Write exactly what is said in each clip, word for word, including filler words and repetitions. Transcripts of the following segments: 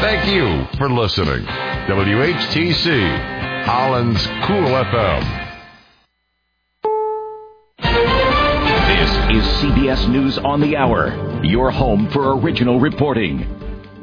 Thank you for listening. W H T C, Holland's Cool F M. This is C B S News on the Hour, your home for original reporting.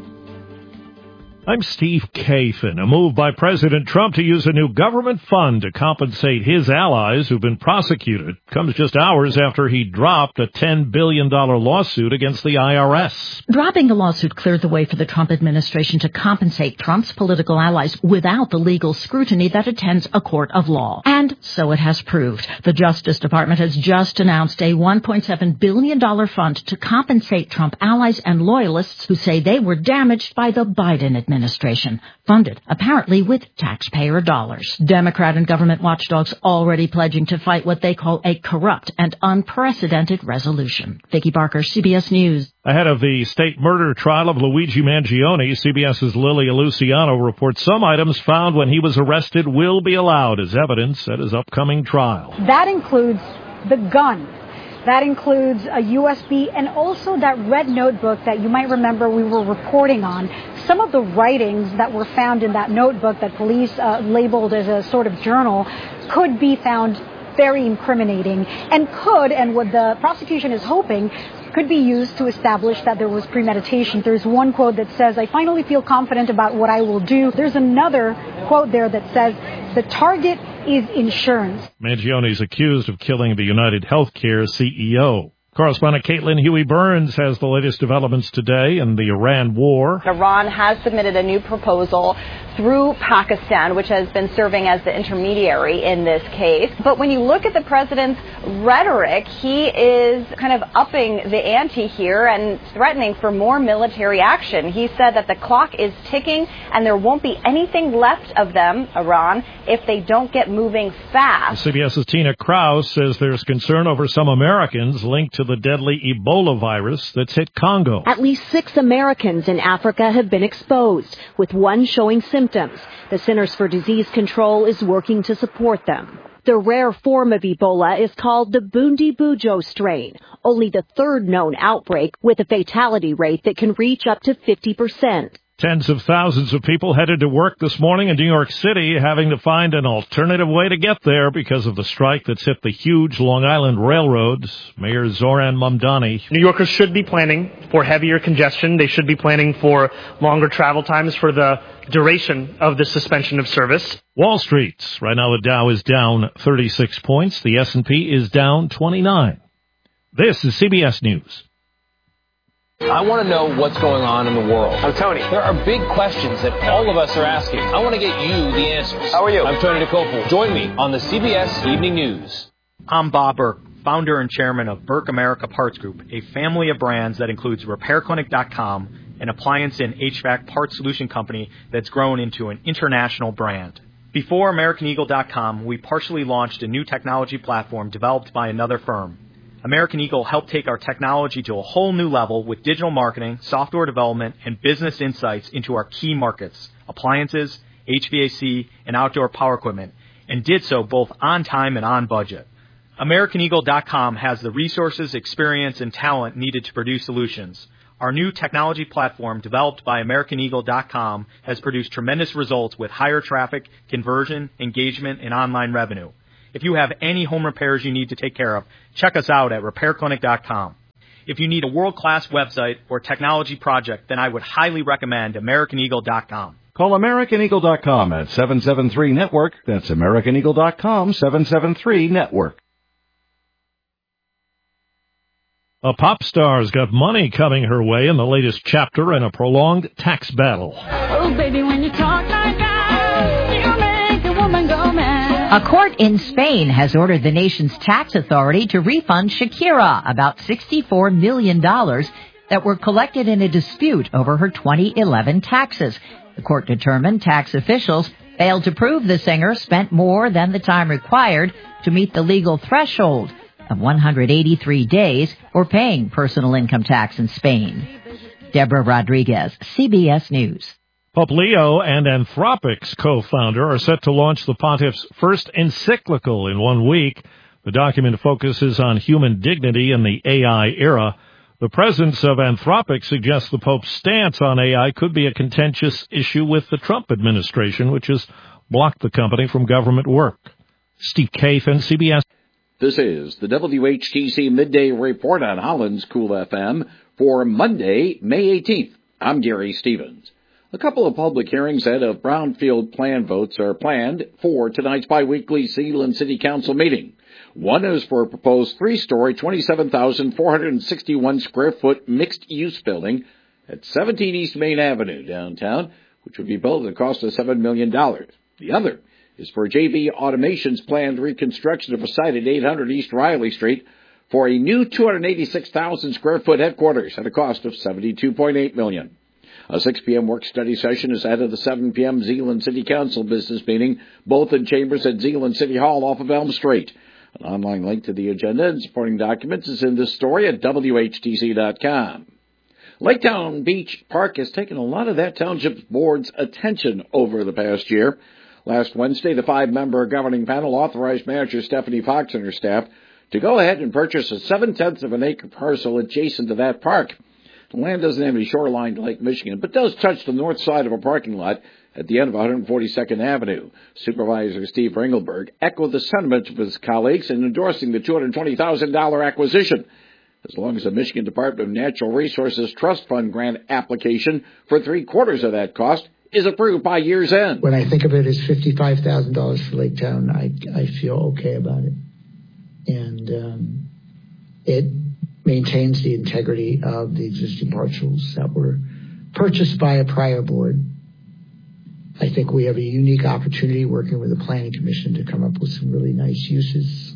I'm Steve Kathan. A move by President Trump to use a new government fund to compensate his allies who've been prosecuted comes just hours after he dropped a ten billion dollars lawsuit against the I R S. Dropping the lawsuit cleared the way for the Trump administration to compensate Trump's political allies without the legal scrutiny that attends a court of law. And so it has proved. The Justice Department has just announced a one point seven billion dollars fund to compensate Trump allies and loyalists who say they were damaged by the Biden administration. Administration, funded apparently with taxpayer dollars. Democrat and government watchdogs already pledging to fight what they call a corrupt and unprecedented resolution. Vicki Barker, C B S News. Ahead of the state murder trial of Luigi Mangione, CBS's Lilia Luciano reports some items found when he was arrested will be allowed as evidence at his upcoming trial. That includes the gun. That includes a U S B and also that red notebook that you might remember we were reporting on. Some of the writings that were found in that notebook that police uh, labeled as a sort of journal could be found very incriminating and could, and what the prosecution is hoping, could be used to establish that there was premeditation. There's one quote that says, "I finally feel confident about what I will do." There's another quote there that says, "The target is insurance." Mangione is accused of killing the United Healthcare C E O. Correspondent Caitlin Huey-Burns has the latest developments today in the Iran war. Iran has submitted a new proposal through Pakistan, which has been serving as the intermediary in this case. But when you look at the president's rhetoric, he is kind of upping the ante here and threatening for more military action. He said that the clock is ticking and there won't be anything left of them, Iran, if they don't get moving fast. CBS's Tina Kraus says there's concern over some Americans linked to the deadly Ebola virus that's hit Congo. At least six Americans in Africa have been exposed, with one showing symptoms. The Centers for Disease Control is working to support them. The rare form of Ebola is called the Bundibugyo strain, only the third known outbreak with a fatality rate that can reach up to fifty percent. Tens of thousands of people headed to work this morning in New York City, having to find an alternative way to get there because of the strike that's hit the huge Long Island railroads. Mayor Zoran Mamdani. New Yorkers should be planning for heavier congestion. They should be planning for longer travel times for the duration of the suspension of service. Wall Street. Right now the Dow is down thirty-six points. The S and P is down twenty-nine. This is C B S News. I want to know what's going on in the world. I'm Tony. There are big questions that all of us are asking. I want to get you the answers. How are you? I'm Tony DeCopel. Join me on the C B S Evening News. I'm Bob Burke, founder and chairman of Burke America Parts Group, a family of brands that includes Repair Clinic dot com, an appliance and H V A C parts solution company that's grown into an international brand. Before American Eagle dot com, we partially launched a new technology platform developed by another firm. American Eagle helped take our technology to a whole new level with digital marketing, software development, and business insights into our key markets, appliances, H V A C, and outdoor power equipment, and did so both on time and on budget. American Eagle dot com has the resources, experience, and talent needed to produce solutions. Our new technology platform, developed by American Eagle dot com, has produced tremendous results with higher traffic, conversion, engagement, and online revenue. If you have any home repairs you need to take care of, check us out at Repair Clinic dot com. If you need a world-class website or technology project, then I would highly recommend American Eagle dot com. Call American Eagle dot com at seven seven three network. That's American Eagle dot com, seven seven three network. A pop star's got money coming her way in the latest chapter in a prolonged tax battle. Oh, baby, when you talk like that, you make a woman go mad. A court in Spain has ordered the nation's tax authority to refund Shakira about sixty-four million dollars that were collected in a dispute over her twenty eleven taxes. The court determined tax officials failed to prove the singer spent more than the time required to meet the legal threshold of one hundred eighty-three days for paying personal income tax in Spain. Deborah Rodriguez, C B S News. Pope Leo and Anthropic's co-founder are set to launch the pontiff's first encyclical in one week. The document focuses on human dignity in the A I era. The presence of Anthropic suggests the Pope's stance on A I could be a contentious issue with the Trump administration, which has blocked the company from government work. Steve Kathan, C B S. This is the W H T C Midday Report on Holland's Cool F M for Monday, May eighteenth. I'm Gary Stevens. A couple of public hearings ahead of Brownfield plan votes are planned for tonight's biweekly Zeeland City Council meeting. One is for a proposed three-story, twenty-seven thousand four hundred sixty-one square foot mixed-use building at seventeen East Main Avenue downtown, which would be built at a cost of seven million dollars. The other is for J B Automation's planned reconstruction of a site at eight hundred East Riley Street for a new two hundred eighty-six thousand square foot headquarters at a cost of seventy-two point eight million dollars. A six p.m. work-study session is ahead of the seven p.m. Zeeland City Council business meeting, both in chambers at Zeeland City Hall off of Elm Street. An online link to the agenda and supporting documents is in this story at W H T C dot com. Laketown Beach Park has taken a lot of that township board's attention over the past year. Last Wednesday, the five-member governing panel authorized manager Stephanie Fox and her staff to go ahead and purchase a seven-tenths of an acre parcel adjacent to that park. The land doesn't have any shoreline to Lake Michigan, but does touch the north side of a parking lot at the end of one hundred forty-second Avenue. Supervisor Steve Ringelberg echoed the sentiments of his colleagues in endorsing the two hundred twenty thousand dollars acquisition, as long as the Michigan Department of Natural Resources Trust Fund grant application for three-quarters of that cost is approved by year's end. When I think of it as fifty-five thousand dollars for Laketown, I, I feel okay about it. And um, it maintains the integrity of the existing parcels that were purchased by a prior board. I think we have a unique opportunity working with the Planning Commission to come up with some really nice uses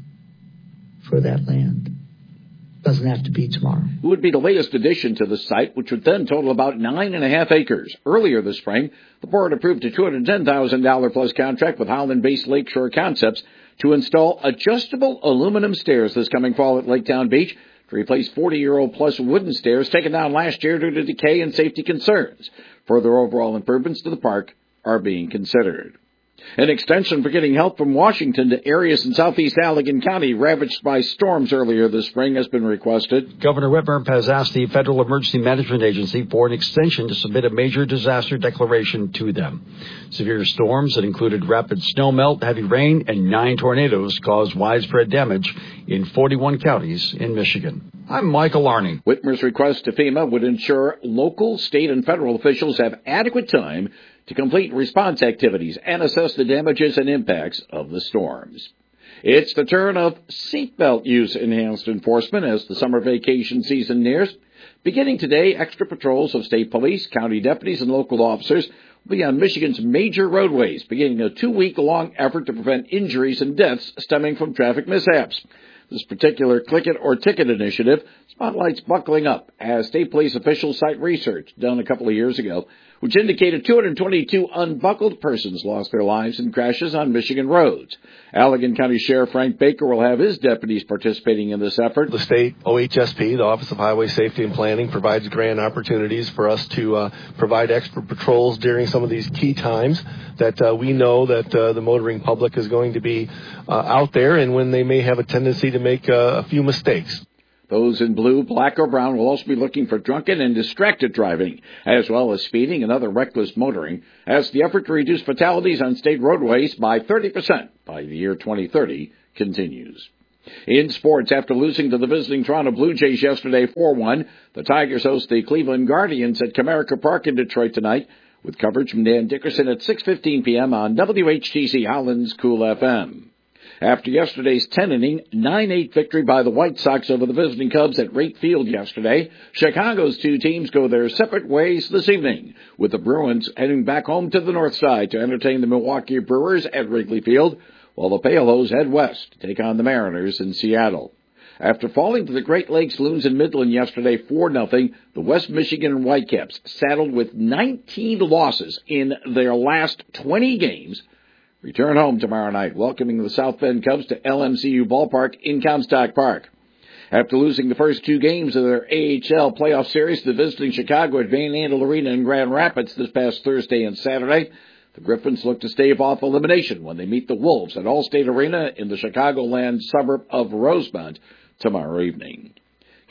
for that land. Doesn't have to be tomorrow. It would be the latest addition to the site, which would then total about nine and a half acres. Earlier this spring, the board approved a two hundred ten thousand dollars plus contract with Holland-based Lakeshore Concepts to install adjustable aluminum stairs this coming fall at Laketown Beach to replace forty-year-old plus wooden stairs taken down last year due to decay and safety concerns. Further overall improvements to the park are being considered. An extension for getting help from Washington to areas in southeast Allegan County ravaged by storms earlier this spring has been requested. Governor Whitmer has asked the Federal Emergency Management Agency for an extension to submit a major disaster declaration to them. Severe storms that included rapid snowmelt, heavy rain, and nine tornadoes caused widespread damage in forty-one counties in Michigan. I'm Michael Arney. Whitmer's request to FEMA would ensure local, state, and federal officials have adequate time to complete response activities and assess the damages and impacts of the storms. It's the turn of seatbelt use enhanced enforcement as the summer vacation season nears. Beginning today, extra patrols of state police, county deputies, and local officers will be on Michigan's major roadways, beginning a two-week-long effort to prevent injuries and deaths stemming from traffic mishaps. This particular Click It or Ticket initiative spotlights buckling up as state police officials cite research done a couple of years ago, which indicated two hundred twenty-two unbuckled persons lost their lives in crashes on Michigan roads. Allegan County Sheriff Frank Baker will have his deputies participating in this effort. The state O H S P, the Office of Highway Safety and Planning, provides grant opportunities for us to uh, provide extra patrols during some of these key times that uh, we know that uh, the motoring public is going to be uh, out there and when they may have a tendency to make uh, a few mistakes. Those in blue, black, or brown will also be looking for drunken and distracted driving, as well as speeding and other reckless motoring, as the effort to reduce fatalities on state roadways by thirty percent by the year twenty thirty continues. In sports, after losing to the visiting Toronto Blue Jays yesterday four one, the Tigers host the Cleveland Guardians at Comerica Park in Detroit tonight, with coverage from Dan Dickerson at six fifteen p.m. on W H T C Holland's Cool F M. After yesterday's ten-inning, nine eight victory by the White Sox over the visiting Cubs at Rate Field yesterday, Chicago's two teams go their separate ways this evening, with the Bruins heading back home to the north side to entertain the Milwaukee Brewers at Wrigley Field, while the Pale-Hose head west to take on the Mariners in Seattle. After falling to the Great Lakes Loons in Midland yesterday four nothing, the West Michigan Whitecaps, saddled with nineteen losses in their last twenty games, return home tomorrow night, welcoming the South Bend Cubs to L M C U Ballpark in Comstock Park. After losing the first two games of their A H L playoff series to visiting Chicago at Van Andel Arena in Grand Rapids this past Thursday and Saturday, the Griffins look to stave off elimination when they meet the Wolves at Allstate Arena in the Chicagoland suburb of Rosemont tomorrow evening.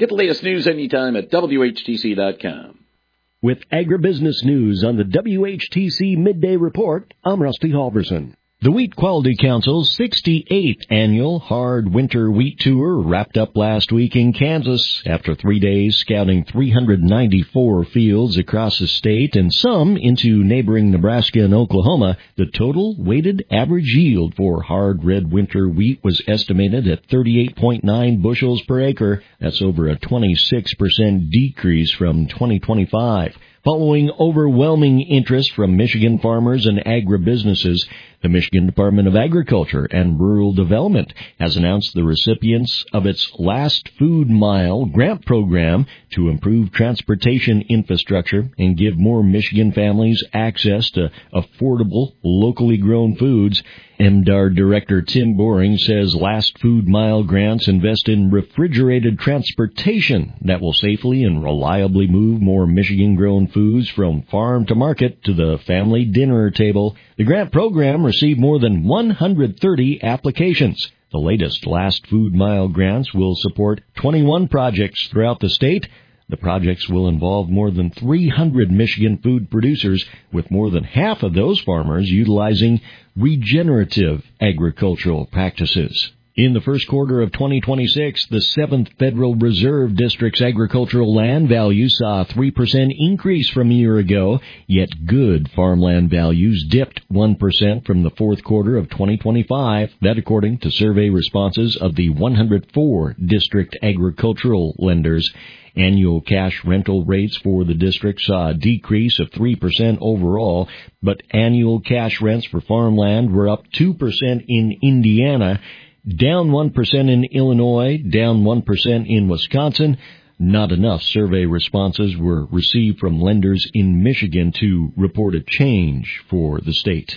Get the latest news anytime at W H T C dot com. With agribusiness news on the W H T C Midday Report, I'm Rusty Halverson. The Wheat Quality Council's sixty-eighth annual Hard Winter Wheat Tour wrapped up last week in Kansas after three days scouting three hundred ninety-four fields across the state and some into neighboring Nebraska and Oklahoma. The total weighted average yield for hard red winter wheat was estimated at thirty-eight point nine bushels per acre. That's over a twenty-six percent decrease from twenty twenty-five. Following overwhelming interest from Michigan farmers and agribusinesses, the Michigan Department of Agriculture and Rural Development has announced the recipients of its Last Food Mile grant program to improve transportation infrastructure and give more Michigan families access to affordable, locally grown foods. M D A R Director Tim Boring says Last Food Mile grants invest in refrigerated transportation that will safely and reliably move more Michigan-grown foods from farm to market to the family dinner table. The grant program received more than one hundred thirty applications. The latest Last Food Mile grants will support twenty-one projects throughout the state. The projects will involve more than three hundred Michigan food producers, with more than half of those farmers utilizing regenerative agricultural practices. In the first quarter of twenty twenty-six, the seventh Federal Reserve District's agricultural land value saw a three percent increase from a year ago, yet good farmland values dipped one percent from the fourth quarter of twenty twenty-five. That according to survey responses of the one hundred four district agricultural lenders. Annual cash rental rates for the district saw a decrease of three percent overall, but annual cash rents for farmland were up two percent in Indiana, down one percent in Illinois, down one percent in Wisconsin. Not enough survey responses were received from lenders in Michigan to report a change for the state.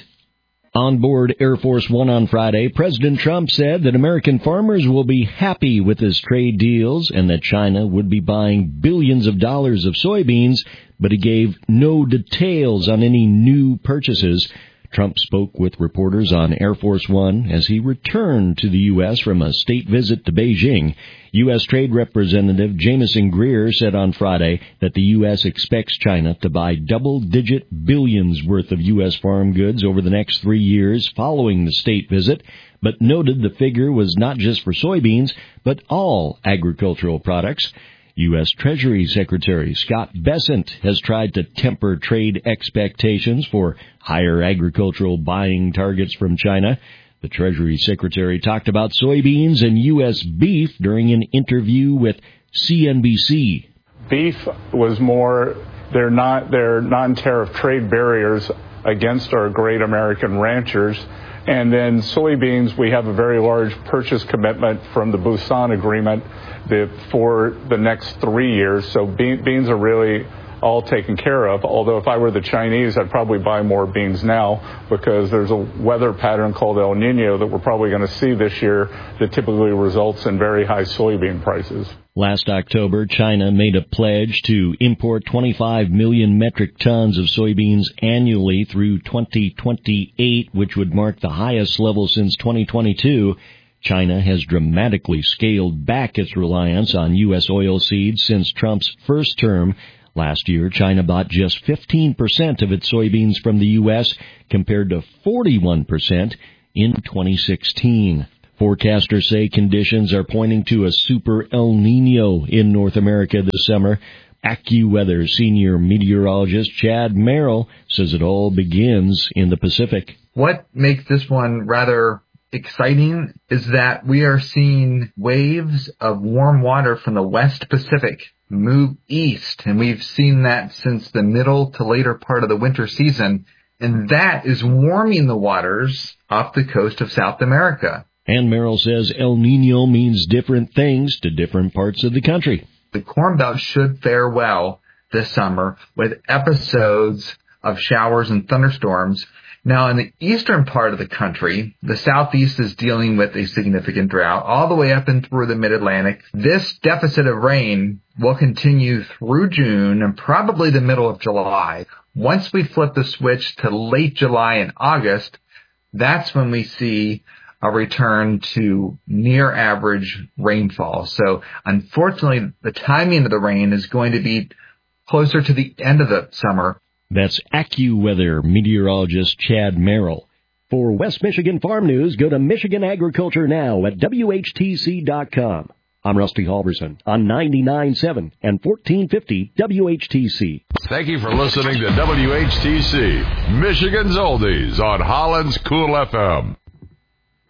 On board Air Force One on Friday, President Trump said that American farmers will be happy with his trade deals and that China would be buying billions of dollars of soybeans, but he gave no details on any new purchases. Trump spoke with reporters on Air Force One as he returned to the U S from a state visit to Beijing. U S. Trade Representative Jameson Greer said on Friday that the U S expects China to buy double-digit billions worth of U S farm goods over the next three years following the state visit, but noted the figure was not just for soybeans, but all agricultural products. U S. Treasury Secretary Scott Bessent has tried to temper trade expectations for higher agricultural buying targets from China. The Treasury Secretary talked about soybeans and U S beef during an interview with C N B C. Beef was more, they're not, they're non-tariff trade barriers against our great American ranchers. And then soybeans, we have a very large purchase commitment from the Busan Agreement the, for the next three years. So be, beans are really all taken care of. Although if I were the Chinese, I'd probably buy more beans now because there's a weather pattern called El Nino that we're probably going to see this year that typically results in very high soybean prices. Last October, China made a pledge to import twenty-five million metric tons of soybeans annually through twenty twenty-eight, which would mark the highest level since twenty twenty-two. China has dramatically scaled back its reliance on U S oil seeds since Trump's first term. Last year, China bought just fifteen percent of its soybeans from the U S compared to forty-one percent in twenty sixteen. Forecasters say conditions are pointing to a super El Nino in North America this summer. AccuWeather senior meteorologist Chad Merrill says it all begins in the Pacific. What makes this one rather exciting is that we are seeing waves of warm water from the West Pacific move east, and we've seen that since the middle to later part of the winter season, and that is warming the waters off the coast of South America. And Merrill says El Nino means different things to different parts of the country. The Corn Belt should fare well this summer with episodes of showers and thunderstorms. Now, in the eastern part of the country, the southeast is dealing with a significant drought all the way up and through the mid-Atlantic. This deficit of rain will continue through June and probably the middle of July. Once we flip the switch to late July and August, that's when we see a return to near average rainfall. So unfortunately, the timing of the rain is going to be closer to the end of the summer. That's AccuWeather meteorologist Chad Merrill. For West Michigan Farm News, go to Michigan Agriculture Now at W H T C dot com. I'm Rusty Halverson on ninety-nine point seven and fourteen fifty W H T C. Thank you for listening to W H T C, Michigan's Oldies on Holland's Cool F M.